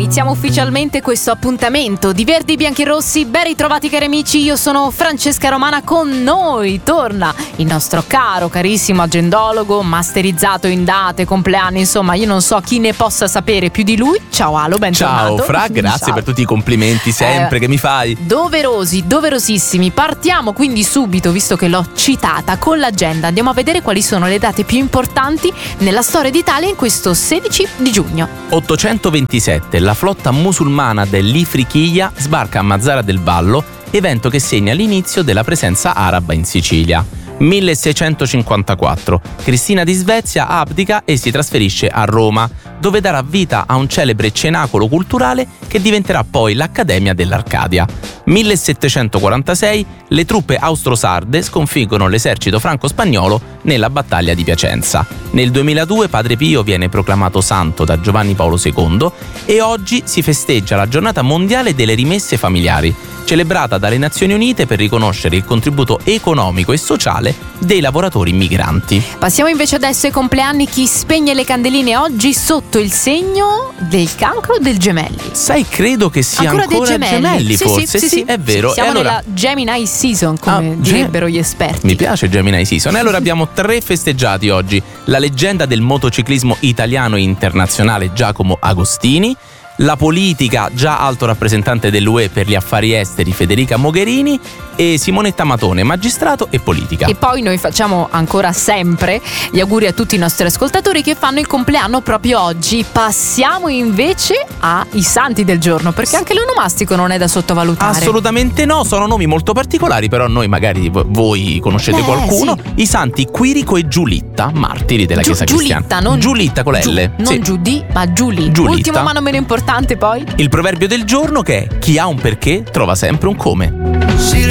iniziamo ufficialmente questo appuntamento di Verdi, Bianchi e Rossi. Ben ritrovati cari amici, io sono Francesca Romana. Con noi torna il nostro carissimo agendologo, masterizzato in date, compleanni, insomma io non so chi ne possa sapere più di lui. Ciao Alo, bentornato. Ciao Fra, grazie Ciao. per tutti i complimenti sempre che mi fai. Doverosissimi. Partiamo quindi subito, visto che l'ho citata, con l'agenda. Andiamo a vedere quali sono le date più importanti nella storia d'Italia in questo 16 di giugno. 827, la flotta musulmana dell'Ifriqiya sbarca a Mazara del Vallo, evento che segna l'inizio della presenza araba in Sicilia. 1654, Cristina di Svezia abdica e si trasferisce a Roma, dove darà vita a un celebre cenacolo culturale che diventerà poi l'Accademia dell'Arcadia. 1746, le truppe austro-sarde sconfiggono l'esercito franco-spagnolo nella battaglia di Piacenza. Nel 2002 Padre Pio viene proclamato santo da Giovanni Paolo II e oggi si festeggia la giornata mondiale delle rimesse familiari, celebrata dalle Nazioni Unite per riconoscere il contributo economico e sociale dei lavoratori migranti. Passiamo invece adesso ai compleanni. Chi spegne le candeline oggi sotto il segno del Cancro o del Gemelli? Sai, credo che sia ancora dei gemelli. forse. Sì, è vero. Siamo e allora, nella Gemini Season, come direbbero gli esperti. Mi piace Gemini Season. E allora abbiamo 3 festeggiati oggi: la leggenda del motociclismo italiano e internazionale Giacomo Agostini, la politica, già alto rappresentante dell'UE per gli affari esteri Federica Mogherini, e Simonetta Matone, magistrato e politica. E poi noi facciamo ancora sempre gli auguri a tutti i nostri ascoltatori che fanno il compleanno proprio oggi. Passiamo invece ai santi del giorno, perché anche l'onomastico non è da sottovalutare. Assolutamente no, sono nomi molto particolari, però noi magari voi conoscete qualcuno. Sì. I santi Quirico e Giulitta, martiri della Chiesa cristiana. Non Giulitta con L. Non Giudì, ma Giulitta. Giulitta. Ultimo ma non meno importante poi. Il proverbio del giorno che è: chi ha un perché trova sempre un come.